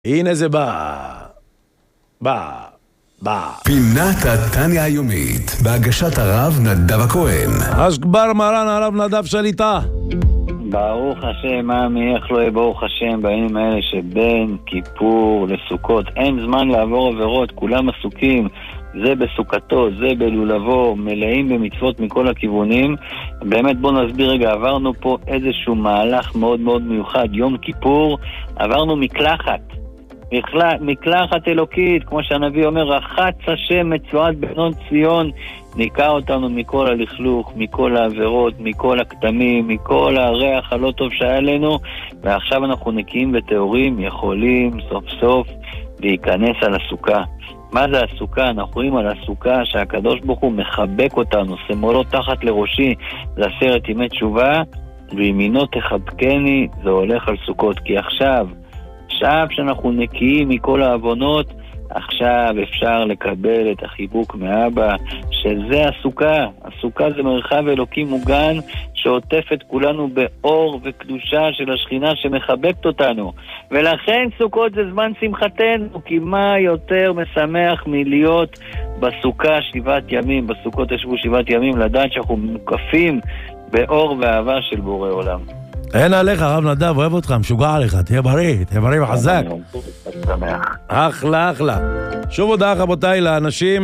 הנה זה בא. פינת התניה היומית, בהגשת הרב נדב הכהן. אשכבר מרן הרב נדב שליטה. ברוך השם, איך לא יהיה ברוך השם בימים האלה שבין כיפור לסוכות. אין זמן לעבור עבירות, כולם עסוקים. זה בסוכתו, זה בלולבו, מלאים במצוות מכל הכיוונים. באמת בוא נסביר רגע, עברנו פה איזשהו מהלך מאוד מאוד מיוחד. יום כיפור, עברנו מקלחת אלוקית, כמו שהנביא אומר, רחץ השם מצועת בנות ציון, ניקה אותנו מכל הלכלוך, מכל העבירות, מכל הכתמים, מכל הריח הלא טוב שהיה לנו, ועכשיו אנחנו נקיים וטהורים, יכולים סוף סוף להיכנס על הסוכה. מה זה הסוכה? אנחנו רואים על הסוכה שהקדוש ברוך הוא מחבק אותנו, שמאלו תחת לראשי, זה 10 ימי תשובה, וימינו תחבקני, זה הולך על סוכות. כי עכשיו שאנחנו נקיים מכל העוונות, עכשיו אפשר לקבל את החיבוק מאבא, שזה הסוכה. הסוכה זה מרחב אלוקי מוגן שעוטף את כולנו באור וקדושה של השכינה שמחבקת אותנו. ולכן סוכות זה זמן שמחתנו, כי מה יותר משמח מלהיות בסוכה 7 ימים, בסוכות ישבו 7 ימים, לדעת שאנחנו מוקפים באור ואהבה של בורא עולם. אין עליך הרב נדב, אוהב אותך, משוגע עליך, תהיה בריא וחזק. אחלה. שוב הודעה רבותיי לאנשים,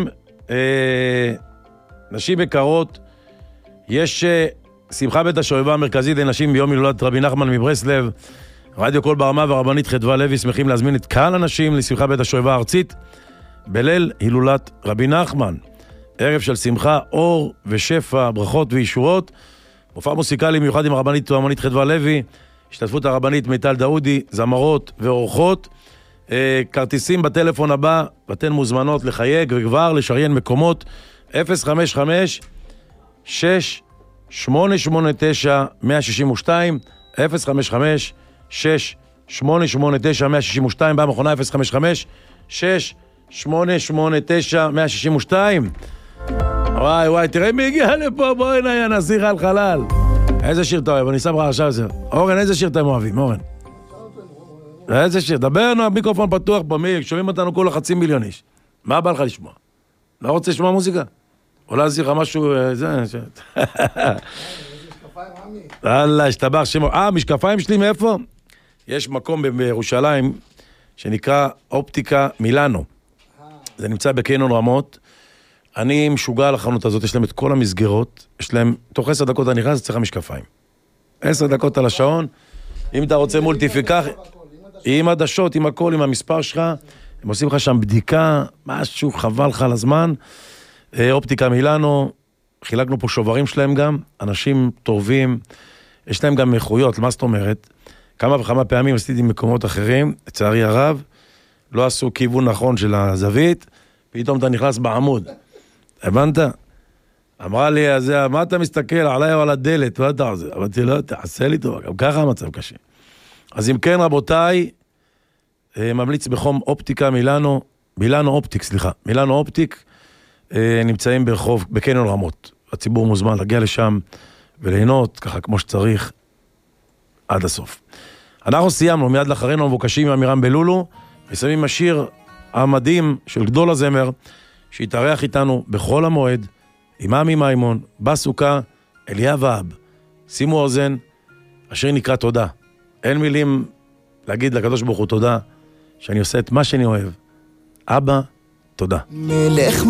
נשים יקרות, יש שמחה בית השואבה המרכזית לנשים ביום הילולת רבי נחמן מברסלב, רדיו קול ברמה והרבנית חדווה לוי שמחים להזמין את קהל הנשים לשמחה בית השואבה הארצית, בליל הילולת רבי נחמן, ערב של שמחה, אור ושפע, ברכות ואישורות, מופע מוסיקלי מיוחד עם הרבנית והרבנית חדווה לוי, השתתפות הרבנית מיטל דאודי, זמרות ואורחות, כרטיסים בטלפון הבא, ואתן מוזמנות לחייג וכבר לשריין מקומות 055-6889-162, 055-6889-162, במכונה 055-6889-162. וואי, תראה מי הגיע לפה, בואי נהיה נסיך על חלל. איזה שיר אתה אוהב? אני שם לך עכשיו זה. אורן, איזה שיר אתם אוהבים, אורן? איזה שיר? דבר, המיקרופון פתוח פה, שומעים אותנו כל 500,000 איש. מה בא לך לשמוע? לא רוצה לשמוע מוזיקה? אולי נעשה לך משהו, זה... אללה, השתבח שמו. משקפיים שלי מאיפה? יש מקום בירושלים שנקרא אופטיקה מילאנו. זה נמצא בקניון רמות. אני משוגע על החנות הזאת, יש להם את כל המסגרות, יש להם, תוך 10 דקות אני נכנס, צריך משקפיים. 10 דקות על השעון, אם אתה רוצה מולטיפיקח, עם עדשות, עם הכל, עם המספר שלך, הם עושים לך שם בדיקה, משהו חבל לך על הזמן, אופטיקה מילאנו, חילקנו פה שוברים שלהם גם, אנשים טובים, יש להם גם איכויות, מה זאת אומרת? כמה וכמה פעמים עשיתי מקומות אחרים, לצערי הרב, לא עשו כיוון נכון של הזווית, פתאום אתה נכנס בעמוד. הבנת? אמרה לי, מה אתה מסתכל עליי או על הדלת? אמרתי לו, תעשה לי טוב, גם ככה המצב קשה. אז אם כן, רבותיי, ממליץ בחום אופטיקה מילאנו אופטיק, נמצאים ברחוב, בקניון רמות. הציבור מוזמן להגיע לשם וליהנות, ככה כמו שצריך, עד הסוף. אנחנו סיימנו, מיד לאחרינו מבוקשים עם אמירם בלולו, ושמים השיר המדהים של גדול הזמר, שהתארח איתנו בכל המועד, עם עמי מימון, בסוכה, אליאב ואב. שימו אוזן, השיר נקרא תודה. אין מילים להגיד לקדוש ברוך הוא תודה, שאני עושה את מה שאני אוהב. אבא, תודה.